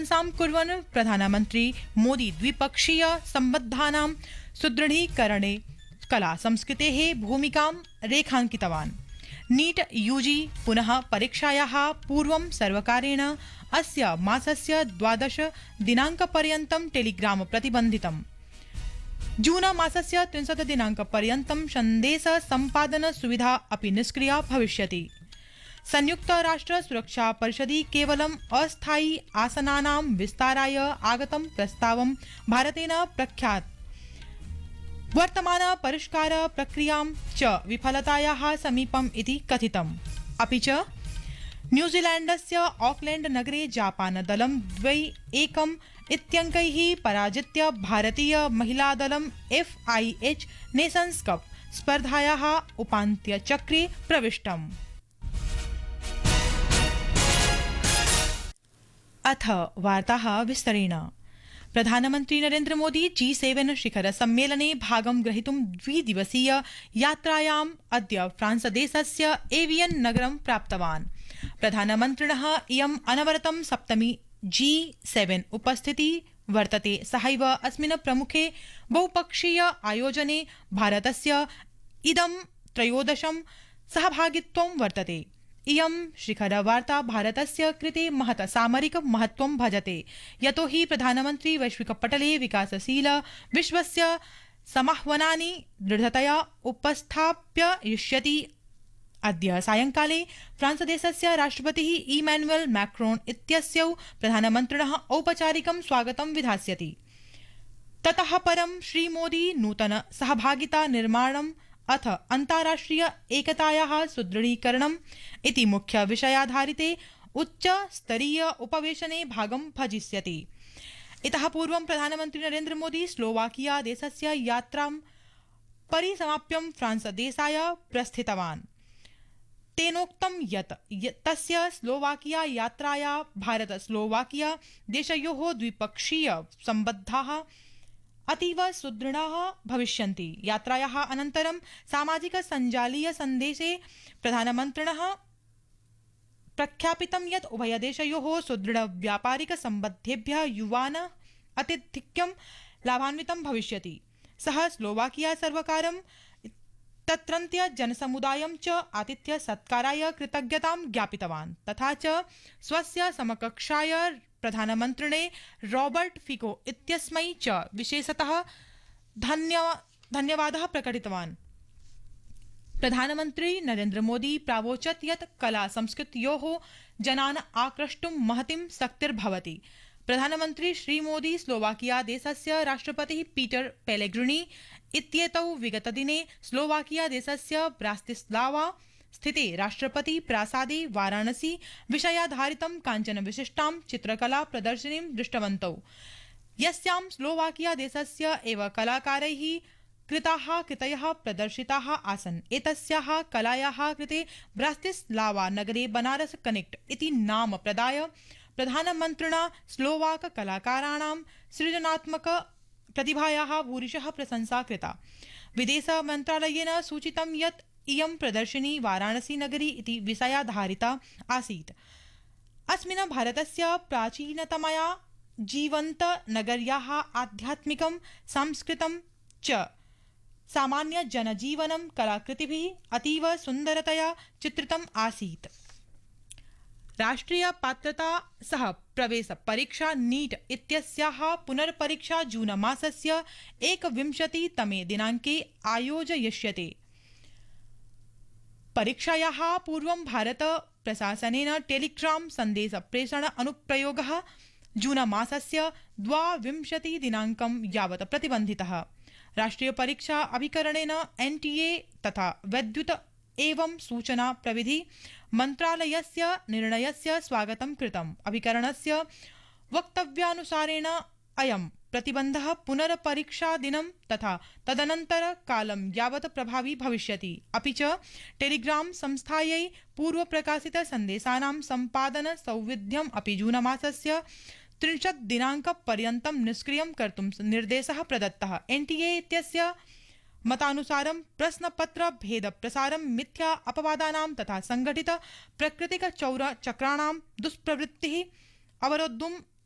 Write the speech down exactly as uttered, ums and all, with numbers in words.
प्रशंसां कुर्वन् प्रधानमन्त्री मोदी द्विपक्षीय सम्बन्धानां सुदृढीकरणे कला संस्कृतेः भूमिकां रेखाङ्कितवान्। नीट यूजी पुनः परीक्षायाः पूर्वं सर्वकारेण अस्य मासस्य द्वादश दिनाङ्कपर्यन्तं टेलीग्राम प्रतिबन्धितम्। जून मासस्य त्रिंशत् दिनाङ्कपर्यन्तं सन्देश सम्पादन सुविधा अपि निष्क्रिया भविष्यति। संयुक्त राष्ट्र सुरक्षा परिषदि केवलम् अस्थायी आसनानां विस्ताराय आगतं प्रस्तावं भारतेन प्रख्यात्। वर्तमान परिष्कार प्रक्रियां च विफलतायाः समीपम् इति कथितम्। अपि च न्यूजीलैण्डस्य ऑकलैण्ड नगरे जापान दलं द्वै एकम् इत्यङ्कैः पराजित्य भारतीय महिलादलं F I H nations cup स्पर्धायाः उपान्त्यचक्रे प्रविष्टम्। अथ वार्ताः विस्तरेण। प्रधानमन्त्री नरेन्द्र मोदी जी सेवन शिखर सम्मेलने भागं ग्रहीतुं द्विदिवसीय यात्रायाम् अद्य फ्रांसदेशस्य एवियन् नगरं प्राप्तवान्। प्रधानमन्त्रिणः इयम् अनवरतं सप्तमी जी सेवन उपस्थिति वर्तते। सहैव अस्मिन् प्रमुखे बहुपक्षीय आयोजने भारतस्य इदं त्रयोदशं सहभागित्वं वर्तते। इयं शिखरवार्ता भारतस्य कृते महत् सामरिक महत्वं भजते, यतो हि प्रधानमन्त्री वैश्विकपटले विकासशील विश्वस्य समाह्वानानि दृढतया उपस्थापयिष्यति। अद्य सायंकाले फ्रांसदेशस्य राष्ट्रपतिः इमैनुअल मैक्रोन इत्यस्यौ प्रधानमन्त्रिणः औपचारिकं स्वागतं विधास्यति। ततः परं श्रीमोदी नूतन सहभागिता निर्माणम् अथ अन्ताराष्ट्रिय एकतायाः सुदृढीकरणम् इति मुख्य विषयाधारिते उच्च स्तरीय उपवेशने भागं भजिष्यति। इतः पूर्वं प्रधानमन्त्री नरेन्द्र मोदी स्लोवाकिया देशस्य यात्रां परिसमाप्य फ्रांस देशाय प्रस्थितवान्। तेनोक्तं यत् तस्य स्लोवाकिया यात्राया भारत स्लोवाकिया देशयोः द्विपक्षीय सम्बन्धाः अतीव सुदृढाः भविष्यन्ति। यात्रायाः अनन्तरं सामाजिक सञ्जालीय सन्देशे प्रधानमन्त्रिणः प्रख्यापितं यत् उभयदेशयोः सुदृढ व्यापारिक सम्बन्धेभ्यः युवान अत्यधिकं लाभान्वितं भविष्यति। सः स्लोवाकिया सर्वकारं तत्रत्य जनसमुदायं च आतिथ्य सत्काराय कृतज्ञतां ज्ञापितवान्। तथा च स्वस्य समकक्षाय प्रधानमन्त्रिणे रॉबर्ट फिको इत्यस्मै च विशेषतः धन्यवादः प्रकटितवान्। प्रधानमन्त्री नरेन्द्र मोदी प्रावोचत् यत् कला संस्कृत्योः जनान् आक्रष्टुं महतीं शक्तिर्भवति। प्रधानमन्त्री श्रीमोदी स्लोवाकिया देशस्य राष्ट्रपतिः पीटर पेलेग्रिनी इत्येतौ विगतदिने स्लोवाकिया देशस्य ब्रातिस्लावा स्थिते राष्ट्रपति प्रासादे वाराणसी विषयाधारितं काञ्चन विशिष्टां चित्रकला प्रदर्शनीं दृष्टवन्तौ, यस्यां स्लोवाकिया देशस्य एव कलाकारैः कृताः कृतयः प्रदर्शिताः आसन्। एतस्याः कलायाः कृते ब्रातिस्लावा नगरे बनारस कनेक्ट इति नाम प्रदाय प्रधानमन्त्रिणा स्लोवाक कलाकाराणां सृजनात्मक प्रतिभायाः भूरिशः प्रशंसा कृता। विदेश मन्त्रालयेन सूचितं यत् इयं प्रदर्शिनी वाराणसी नगरी इति विषयाधारिता आसीत्। अस्मिन् भारतस्य प्राचीनतमया जीवन्त नगर्याः आध्यात्मिकं सांस्कृतं च सामान्य जनजीवनं कलाकृतिभिः अतीव सुन्दरतया चित्रितम् आसीत्। राष्ट्रिय पात्रता सह प्रवेश परीक्षा नीट इत्यस्याः पुनर्परीक्षा जून मासस्य एकविंशतितमे दिनाङ्के आयोजयिष्यते। परीक्षायाः पूर्वं भारत प्रशासनेन टेलीग्राम सन्देश प्रेषण अनुप्रयोगः जून मासस्य द्वाविंशति दिनाङ्कं यावत् प्रतिबन्धितः। राष्ट्रिय परीक्षा अभिकरणेन एनटीए तथा वैद्युत एवं सूचना प्रविधि मन्त्रालयस्य निर्णयस्य स्वागतं कृतम्। अभिकरणस्य वक्तव्यानुसारेण अयं प्रतिबन्धः पुनर्परीक्षा दिनं तथा तदनन्तर कालं यावत् प्रभावी भविष्यति। अपि च टेलीग्राम संस्थायै पूर्व प्रकाशित सन्देशानां सम्पादन सौविध्यम् अपि जूनमासस्य त्रिंशत् दिनाङ्कपर्यन्तं निष्क्रियं कर्तुं निर्देशः प्रदत्तः। एनटीए इत्यस्य मतानुसारं प्रश्नपत्र भेद प्रसारं मिथ्या अपवादानां तथा संगठित प्राकृतिक चौर चक्राणां दुष्प्रवृत्तिः अवरोद्धुम्